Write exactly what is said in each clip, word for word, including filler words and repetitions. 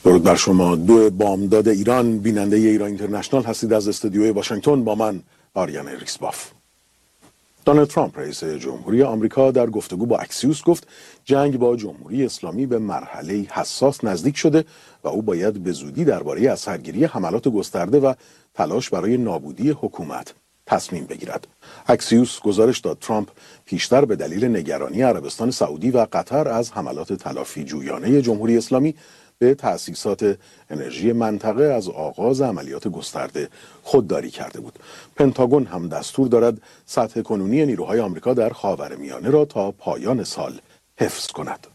درود بر شما. دو بامداد ایران، بیننده ایران اینترنشنال هستید از استودیوی واشنگتن با من آریان ریکسباف. دونالد ترامپ رئیس جمهوری آمریکا در گفتگو با اکسیوس گفت جنگ با جمهوری اسلامی به مرحله حساس نزدیک شده و او باید به زودی درباره اثرگیری حملات گسترده و تلاش برای نابودی حکومت تصمیم بگیرد. اکسیوس گزارش داد ترامپ پیشتر به دلیل نگرانی عربستان سعودی و قطر از حملات تلافی جویانه جمهوری اسلامی به تأسیسات انرژی منطقه از آغاز عملیات گسترده خودداری کرده بود. پنتاگون هم دستور دارد سطح کنونی نیروهای آمریکا در خاورمیانه را تا پایان سال حفظ کند.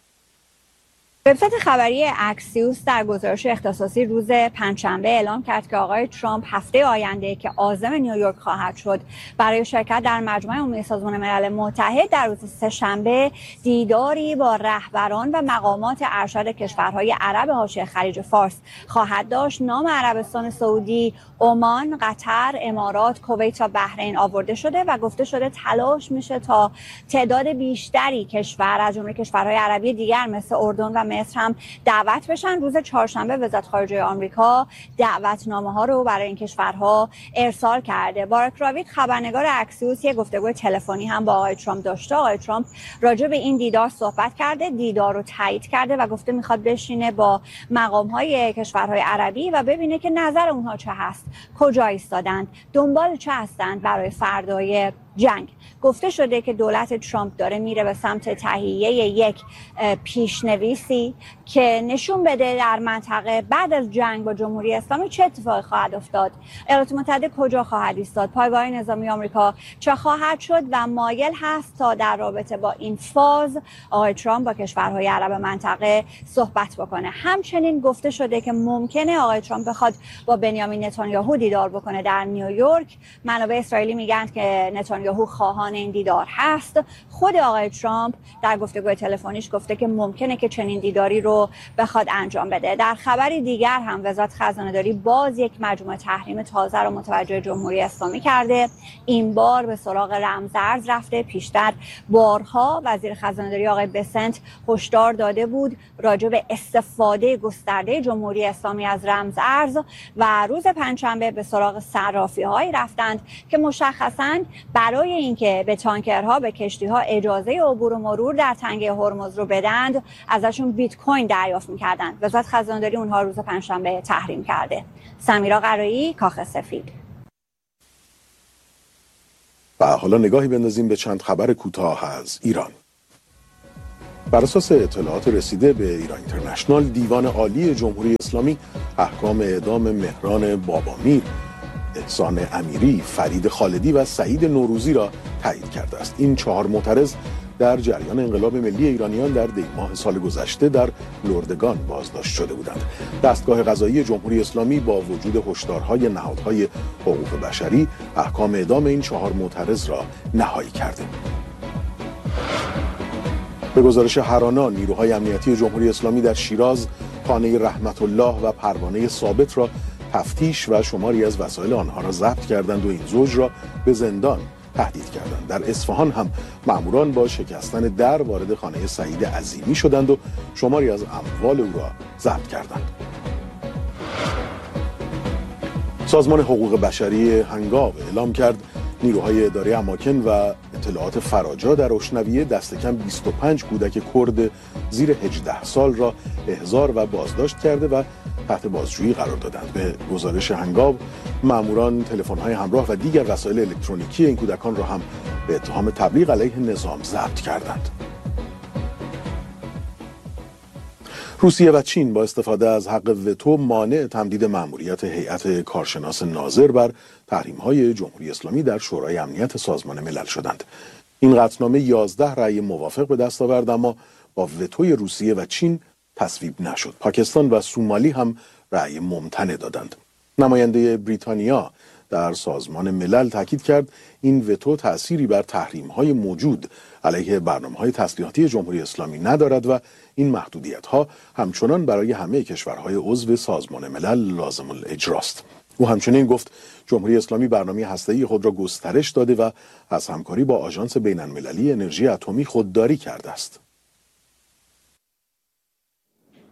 وبسایت خبری اکسیوس در گزارش اختصاصی روز پنجشنبه اعلام کرد که آقای ترامپ هفته آینده که عازم نیویورک خواهد شد برای شرکت در مجمع عمومی سازمان ملل متحد در روز سه‌شنبه دیداری با رهبران و مقامات ارشد کشورهای عرب حاشیه خلیج فارس خواهد داشت. نام عربستان سعودی، عمان، قطر، امارات، کویت و بحرین آورده شده و گفته شده تلاش میشه تا تعداد بیشتری کشور از جمله کشورهای عربی دیگر مثل اردن و مصر هم دعوت بشن. روز چهارشنبه وزارت خارجه آمریکا دعوتنامه ها رو برای این کشورها ارسال کرده. بارک راوید خبرنگار اکسیوس یک گفتگوی تلفنی هم با آقای ترامپ داشته. آقای ترامپ راجع به این دیدار صحبت کرده، دیدار رو تایید کرده و گفته میخواد بشینه با مقام های کشورهای عربی و ببینه که نظر اونها چه هست، کجا ایستادند، دنبال چه هستند برای فردای جنگ. گفته شده که دولت ترامپ داره میره به سمت تهیه یک پیشنویسی که نشون بده در منطقه بعد از جنگ با جمهوری اسلامی چه اتفاقی خواهد افتاد، ایالات متحده کجا خواهد ایستاد، پایگاه نظامی آمریکا چه خواهد شد و مایل هست تا در رابطه با این فاز آقای ترامپ با کشورهای عرب منطقه صحبت بکنه. همچنین گفته شده که ممکنه آقای ترامپ بخواد با بنیامین نتانیاهو دیدار بکنه در نیویورک. منابع اسرائیلی میگن که نتانیاهو خواهان این دیدار هست. خود آقای ترامپ در گفتگوی تلفنیش گفته که ممکنه که چنین دیداری رو بخواد انجام بده. در خبری دیگر هم وزارت خزانه‌داری باز یک مجموعه تحریم تازه رو متوجه جمهوری اسلامی کرده. این بار به سراغ رمزارز رفته. پیشتر بارها وزیر خزانه‌داری آقای بسنت هشدار داده بود راجع به استفاده گسترده جمهوری اسلامی از رمزارز و روز پنجشنبه به سراغ صرافی‌هایی رفتند که مشخصاً برای اینکه به تانکرها، به کشتی‌ها اجازه عبور و مرور در تنگه هرمز رو بدند ازشون بیت کوین دریافت می‌کردند. وزارت خزانه‌داری اونها روز پنجشنبه تحریم کرده. سمیرا قرایی، کاخ سفید. و حالا نگاهی بندازیم به چند خبر کوتاه از ایران. بر اساس اطلاعات رسیده به ایران اینترنشنال، دیوان عالی جمهوری اسلامی احکام اعدام مهران بابامیر، احسان امیری، فرید خالدی و سعید نوروزی را تایید کرده است. این چهار معترض در جریان انقلاب ملی ایرانیان در دی ماه سال گذشته در لردگان بازداشت شده بودند. دستگاه قضایی جمهوری اسلامی با وجود هشدارهای نهادهای حقوق بشری احکام اعدام این چهار معترض را نهایی کرده. به گزارش هرانا، نیروهای امنیتی جمهوری اسلامی در شیراز خانه رحمت الله و پروانه ثابت را تفتیش و شماری از وسایل آنها را ضبط کردند و این زوج را به زندان تهدید کردند. در اصفهان هم ماموران با شکستن در وارد خانه سعید عظیمی شدند و شماری از اموال او را ضبط کردند. سازمان حقوق بشری هنگاو اعلام کرد نیروهای اداره اماکن و اطلاعات فراجا در اشنویه دست کم بیست و پنج کودک کرد زیر هجده سال را احضار و بازداشت کرده و تحت بازجویی قرار دادند. به گزارش هنگاو، ماموران تلفن‌های همراه و دیگر وسایل الکترونیکی این کودکان را هم به اتهام تبلیغ علیه نظام ضبط کردند. روسیه و چین با استفاده از حق وتو مانع تمدید مأموریت هیئت کارشناس ناظر بر تحریم‌های جمهوری اسلامی در شورای امنیت سازمان ملل شدند. این قطعنامه یازده رأی موافق به دست آورد اما با وتوی روسیه و چین تصویب نشد. پاکستان و سومالی هم رأی ممتنع دادند. نماینده بریتانیا در سازمان ملل تاکید کرد این وتو تأثیری بر تحریم‌های موجود علیه برنامه‌های تسلیحاتی جمهوری اسلامی ندارد و این محدودیت‌ها همچنان برای همه کشورهای عضو سازمان ملل لازم الاجراست. او همچنین گفت جمهوری اسلامی برنامه هسته‌ای خود را گسترش داده و از همکاری با آژانس بین‌المللی انرژی اتمی خودداری کرده است.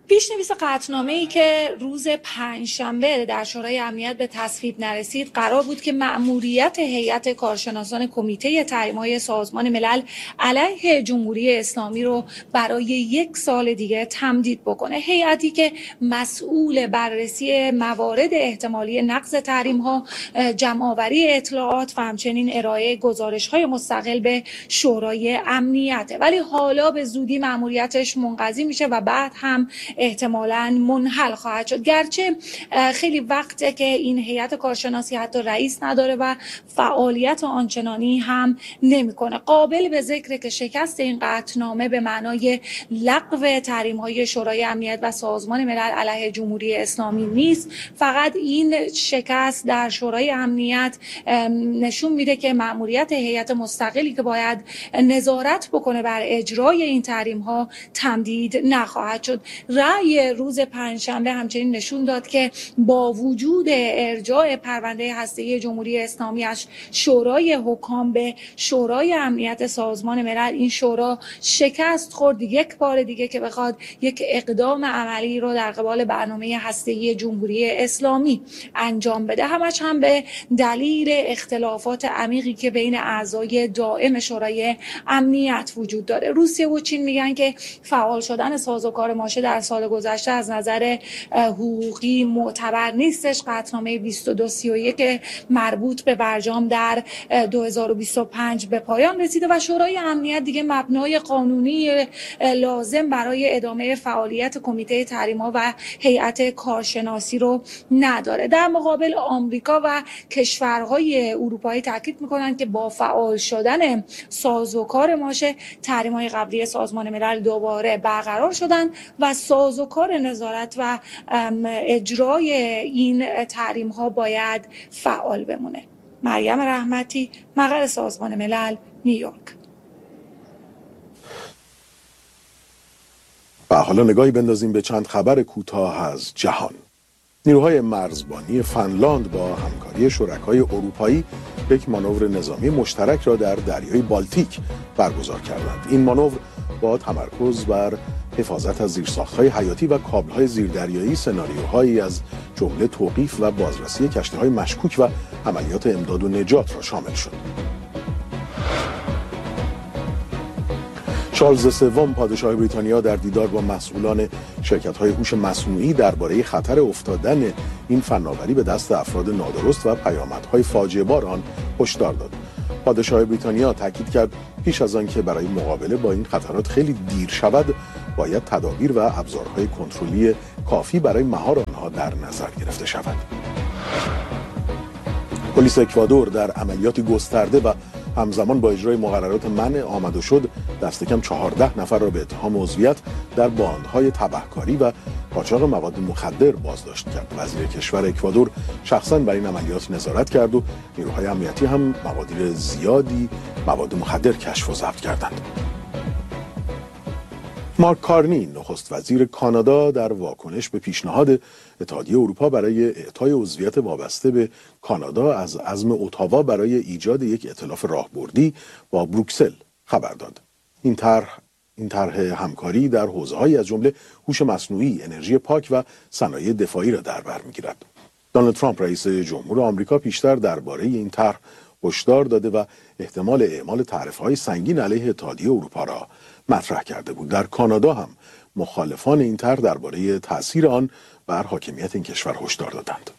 پیش‌نویس قطعنامه‌ای که روز پنجشنبه در شورای امنیت به تصویب نرسید قرار بود که مأموریت هیئت کارشناسان کمیته تحریم‌های سازمان ملل علیه جمهوری اسلامی رو برای یک سال دیگه تمدید بکنه. هیئتی که مسئول بررسی موارد احتمالی نقض تحریم‌ها، جمع‌آوری اطلاعات و همچنین ارائه گزارش‌های مستقل به شورای امنیته. ولی حالا به زودی مأموریتش منقضی میشه و بعد هم احتمالاً منحل خواهد شد. گرچه خیلی وقته که این هیئت کارشناسی حتی رئیس نداره و فعالیت آنچنانی هم نمیکنه. قابل به ذکر که شکست این قطعنامه به معنای لغو تحریم‌های شورای امنیت و سازمان ملل علیه جمهوری اسلامی نیست. فقط این شکست در شورای امنیت نشون میده که مأموریت هیئت مستقلی که باید نظارت بکنه بر اجرای این تحریم‌ها تمدید نخواهد شد. رأی روز پنجشنبه همچنین نشون داد که با وجود ارجاع پرونده هسته‌ای جمهوری اسلامی از شورای حکام به شورای امنیت سازمان ملل، این شورا شکست خورد یک بار دیگه که بخواد یک اقدام عملی رو در قبال برنامه هسته‌ای جمهوری اسلامی انجام بده. همش هم به دلیل اختلافات عمیقی که بین اعضای دائم شورای امنیت وجود داره. روسیه و چین میگن که فعال شدن سازوکار ماشه در سال گذشته از نظر حقوقی معتبر نیستش. قطعنامه بیست و دو سی و یک مربوط به برجام در دو هزار و بیست و پنج به پایان رسیده و شورای امنیت دیگه مبنای قانونی لازم برای ادامه فعالیت کمیته تحریم‌ها و هیئت کارشناسی رو نداره. در مقابل آمریکا و کشورهای اروپایی تاکید میکنن که با فعال شدن سازوکار ماشه تحریم‌های قبلی سازمان ملل دوباره برقرار شدن و سازوکار نظارت و اجرای این تحریم‌ها باید فعال بمونه. مریم رحمتی، مقر سازمان ملل، نیویورک. و حالا نگاهی بندازیم به چند خبر کوتاه از جهان. نیروهای مرزبانی فنلاند با همکاری شرکای اروپایی یک مانور نظامی مشترک را در دریای بالتیک برگزار کردند. این مانور با تمرکز بر حفاظت از زیرساخت‌های حیاتی و کابل‌های زیردریایی سناریوهایی از جمله توقیف و بازرسی کشتی‌های مشکوک و عملیات امداد و نجات را شامل شد. چارلز سوم پادشاه بریتانیا در دیدار با مسئولان شرکت‌های هوش مصنوعی درباره خطر افتادن این فناوری به دست افراد نادرست و پیامدهای فاجعه بار آن هشدار داد. پادشاه بریتانیا تاکید کرد پیش از آن که برای مقابله با این خطرات خیلی دیر شود، باید تدابیر و ابزارهای کنترلی کافی برای مهار آنها در نظر گرفته شود. پلیس اکوادور در عملیاتی گسترده و همزمان با اجرای مقررات منع آمد و شد دست کم چهارده نفر را به اتهام عضویت در باندهای تبهکاری و قاچاق مواد مخدر بازداشت کرد. وزیر کشور اکوادور شخصا بر این عملیات نظارت کرد و نیروهای امنیتی هم مقادیر زیادی مواد مخدر کشف و ضبط کردند. مارک کارنی نخست وزیر کانادا در واکنش به پیشنهاد اتحادیه اروپا برای اعطای عضویت وابسته به کانادا از عزم اتاوا برای ایجاد یک ائتلاف راهبردی با بروکسل خبر داد. این طرح این طرح همکاری در حوزه‌هایی از جمله هوش مصنوعی، انرژی پاک و صنایع دفاعی را در بر می‌گیرد. دونالد ترامپ رئیس جمهور آمریکا پیشتر درباره این طرح هشدار داده و احتمال اعمال تعرفه‌های سنگین علیه اتحادیه اروپا را مطرح کرده بود. در کانادا هم مخالفان این طرح درباره تأثیر آن بر حاکمیت این کشور هشدار دادند.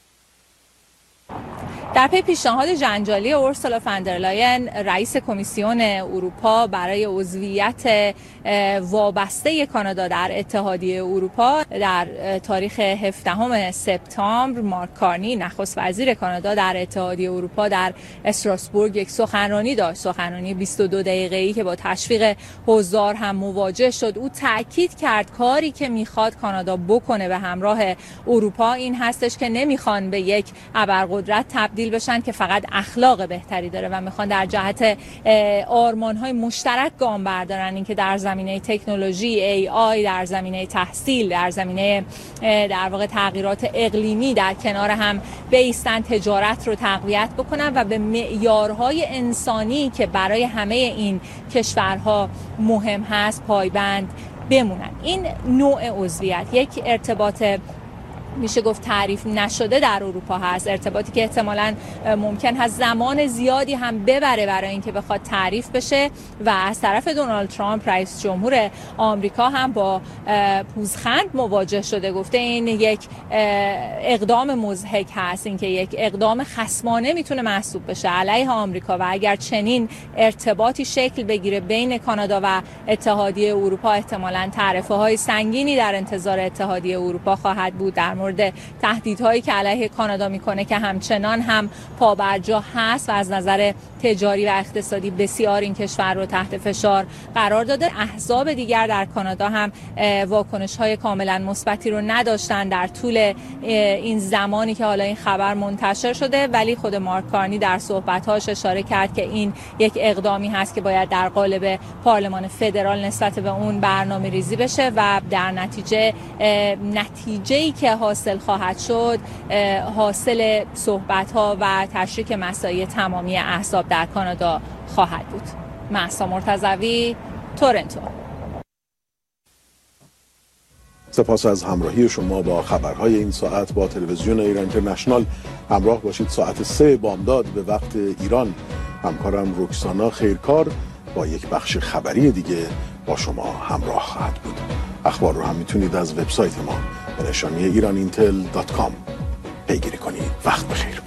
در پی پیشنهاد جنجالی اورسولا فاندرلاین رئیس کمیسیون اروپا برای عضویت وابسته کانادا در اتحادیه اروپا، در تاریخ هفدهم سپتامبر مارک کارنی نخست وزیر کانادا در اتحادیه اروپا در استراسبورگ یک سخنرانی داشت، سخنرانی بیست و دو دقیقه‌ای که با تشویق حضار هم مواجه شد. او تاکید کرد کاری که میخواد کانادا بکنه به همراه اروپا این هستش که نمیخوان به یک ابرقدرت تبدیل بشن که فقط اخلاق بهتری داره و میخوان در جهت آرمان‌های مشترک گام بردارن، اینکه در زمینه تکنولوژی، ای آی، در زمینه تحصیل، در زمینه در واقع تغییرات اقلیمی در کنار هم بایستن، تجارت رو تقویت بکنن و به معیارهای انسانی که برای همه این کشورها مهم هست پایبند بمونن. این نوع عضویت یک ارتباط میشه گفت تعریف نشده در اروپا هست، ارتباطی که احتمالاً ممکن هست زمان زیادی هم ببره برای اینکه بخواد تعریف بشه و از طرف دونالد ترامپ رئیس جمهور آمریکا هم با پوزخند مواجه شده، گفته این یک اقدام مضحک هست، این که یک اقدام خصمانه میتونه محسوب بشه علیه آمریکا و اگر چنین ارتباطی شکل بگیره بین کانادا و اتحادیه اروپا احتمالاً تعرفه های سنگینی در انتظار اتحادیه اروپا خواهد بود در مورد تهدیدهایی که علیه کانادا میکنه که همچنان هم پابرجا هست و از نظر تجاری و اقتصادی بسیار این کشور رو تحت فشار قرار داده. احزاب دیگر در کانادا هم واکنش‌های کاملا مثبتی رو نداشتن در طول این زمانی که حالا این خبر منتشر شده، ولی خود مارک کارنی در صحبت‌هاش اشاره کرد که این یک اقدامی هست که باید در قالب پارلمان فدرال نسبت به اون برنامه‌ریزی بشه و در نتیجه نتیجه‌ای که حاصل خواهد شد حاصل صحبت‌ها و تشریک مساعی تمامی احزاب در کانادا خواهد بود. مهسا مرتضوی، تورنتو. سپاس از همراهی شما با خبرهای این ساعت با تلویزیون ایران اینترنشنال. همراه باشید ساعت سه بامداد به وقت ایران. همکارم رکسانا خیرکار با یک بخش خبری دیگه با شما همراه خواهد بود. اخبار رو هم میتونید از وبسایت ما به نشانی ایران اینتل دات کام پیگیری کنید. وقت بخیر.